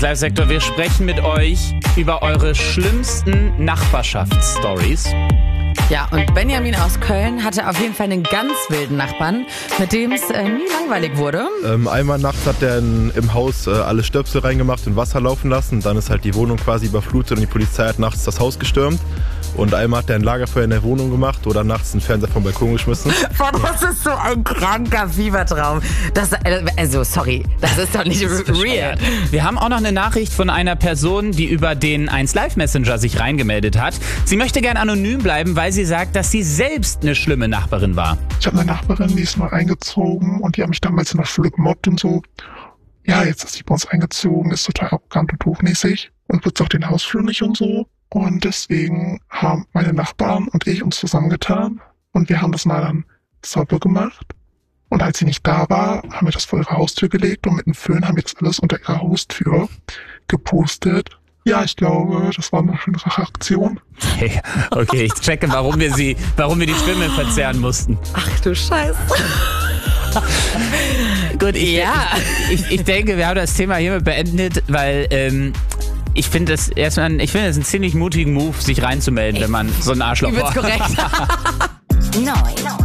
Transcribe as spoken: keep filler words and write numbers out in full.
Live-Sektor, wir sprechen mit euch über eure schlimmsten Nachbarschaftsstories. Ja, und Benjamin aus Köln hatte auf jeden Fall einen ganz wilden Nachbarn, mit dem es äh, nie langweilig wurde. Ähm, einmal nachts hat der in, im Haus äh, alle Stöpsel reingemacht und Wasser laufen lassen. Dann ist halt die Wohnung quasi überflutet und die Polizei hat nachts das Haus gestürmt. Und einmal hat der ein Lagerfeuer in der Wohnung gemacht oder nachts einen Fernseher vom Balkon geschmissen. Boah, das ist so ein kranker Fiebertraum. Das, also, sorry, das ist doch nicht real. Wir haben auch noch eine Nachricht von einer Person, die über den eins Live Messenger sich reingemeldet hat. Sie möchte gern anonym bleiben, weil sie sagt, dass sie selbst eine schlimme Nachbarin war. Ich habe eine Nachbarin, die ist neu eingezogen und die hat mich damals in der Schule gemobbt und so. Ja, jetzt ist sie bei uns eingezogen, ist total arrogant und hochnäsig und putzt auch den Hausflur nicht und so. Und deswegen haben meine Nachbarn und ich uns zusammengetan und wir haben das mal dann sauber gemacht. Und als sie nicht da war, haben wir das vor ihre Haustür gelegt und mit dem Föhn haben wir das alles unter ihrer Haustür gepustet. Ja, ich glaube, das war eine schöne Rachaktion. Okay, okay, ich checke, warum wir sie, warum wir die Stimme verzerren mussten. Ach du Scheiße. Gut, ich, Ja. ich, ich, ich denke, wir haben das Thema hiermit beendet, weil ähm, ich finde das erstmal, ich finde das einen ziemlich mutigen Move, sich reinzumelden, wenn man so ein Arschloch Übelst war. korrekt. Neu.